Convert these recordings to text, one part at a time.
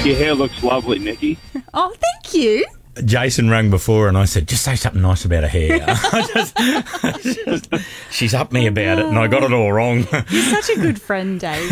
Your hair looks lovely, Nikki. Oh, thank you. Jason rang before and I said, just say something nice about her hair. She's up me about it and I got it all wrong. You're such a good friend, Dave.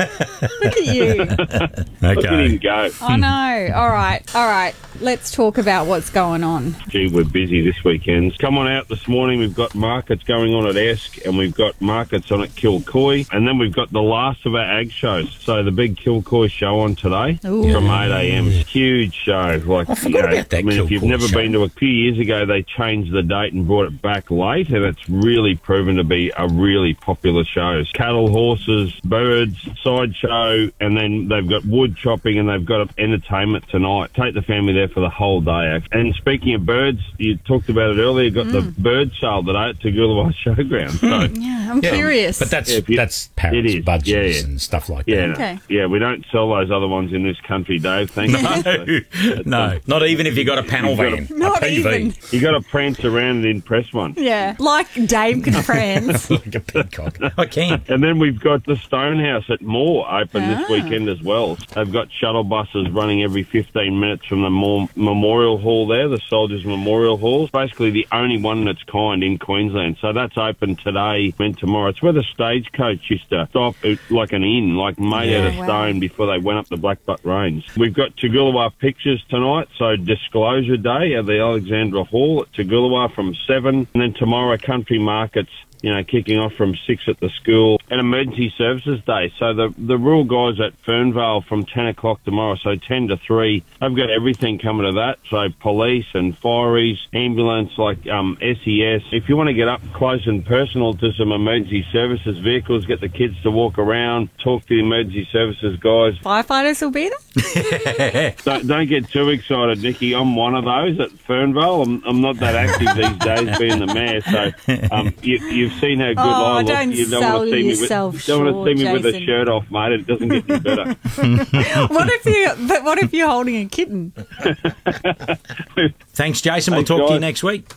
Look at you. Look at him go. I know. All right. Let's talk about what's going on. Gee, we're busy this weekend. Come on out this morning. We've got markets going on at Esk and we've got markets on at Kilcoy. And then we've got the last of our ag shows. So the big Kilcoy show on today from 8 a.m. Huge show. Like, I forgot about that. If you've never been to a few years ago, they changed the date and brought it back late, and it's really proven to be a really popular show. Cattle, horses, birds, sideshow, and then they've got wood chopping and they've got entertainment tonight. Take the family there for the whole day. And speaking of birds, you talked about it earlier, got the bird sale today at Toogoolawah Showground. So, Yeah, I'm curious. But that's parrots, budgies and stuff like that. Okay. Yeah, we don't sell those other ones in this country, Dave. Thank you. No, not even if you got a panel van, Not a TV. even. You got to prance around and impress one. Yeah, like Dave can prance. Like a peacock. I can. And then we've got the Stonehouse at Moore open this weekend as well. They've got shuttle buses running every 15 minutes from the Moore Memorial Hall there, the Soldiers Memorial Hall. It's basically the only one in its kind in Queensland. So that's open today and tomorrow. It's where the stagecoach used to stop like an inn, like made out of stone before they went up the Blackbutt Range. We've got Toogoolawah Pictures tonight, so Disclosure Day at the Alexandra Hall at Toogoolawah from 7. And then tomorrow, Country Markets, kicking off from 6 at the school, and Emergency Services Day. So the rural guys at Fernvale from 10 o'clock tomorrow, so 10 to 3, they've got everything coming to that. So police and fireys, ambulance, like SES. If you want to get up close and personal to some emergency services vehicles, get the kids to walk around, talk to the emergency services guys. Firefighters will be there? Don't get too excited, Nikki. I'm one of those at Fernvale. I'm not that active these days being the mayor, so you've seen how good I look. Don't You don't sell want to see me yourself with, don't want to see me with a Jason. shirt off, mate. It doesn't get any better. What if you're holding a kitten? Thanks, Jason. We'll Thanks, talk to you guys. next week.